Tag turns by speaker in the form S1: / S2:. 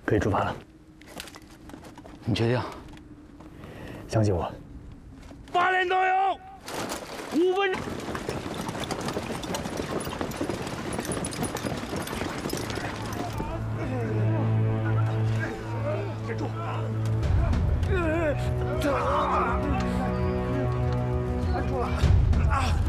S1: 可以出发了。
S2: 你确定？
S1: 相信我。
S3: 8连都有，5分钟。站住！站住了！啊！